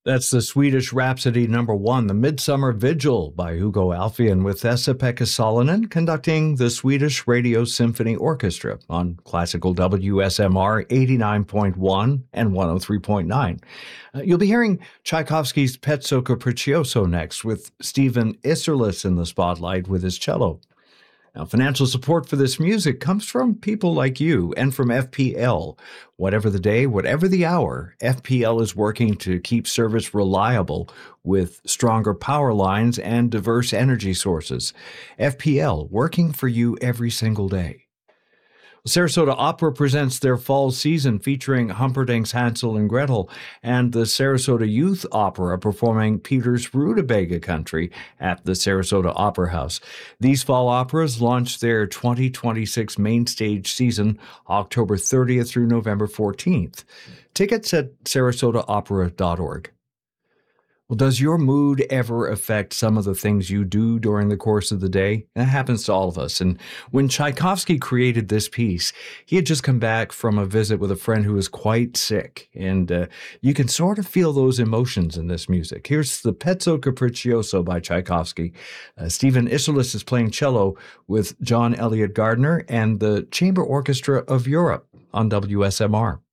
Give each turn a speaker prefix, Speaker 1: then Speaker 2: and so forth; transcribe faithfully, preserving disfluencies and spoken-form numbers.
Speaker 1: That's the Swedish Rhapsody number one, The Midsummer Vigil by Hugo Alfvén, with Esa-Pekka Salonen conducting the Swedish Radio Symphony Orchestra on classical W S M R eighty-nine point one and one oh three point nine. Uh, you'll be hearing Tchaikovsky's Pezzo Capriccioso next, with Stephen Isserlis in the spotlight with his cello. Now, financial support for this music comes from people like you and from F P L. Whatever the day, whatever the hour, F P L is working to keep service reliable with stronger power lines and diverse energy sources. F P L, working for you every single day. Sarasota Opera presents their fall season featuring Humperdinck's Hansel and Gretel and the Sarasota Youth Opera performing Peter's Rutabaga Country at the Sarasota Opera House. These fall operas launch their twenty twenty-six main stage season October thirtieth through November fourteenth. Tickets at sarasota opera dot org. Well, does your mood ever affect some of the things you do during the course of the day? That happens to all of us. And when Tchaikovsky created this piece, he had just come back from a visit with a friend who was quite sick. And uh, you can sort of feel those emotions in this music. Here's the Pezzo Capriccioso by Tchaikovsky. Uh, Stephen Isserlis is playing cello with John Elliott Gardner and the Chamber Orchestra of Europe on W S M R.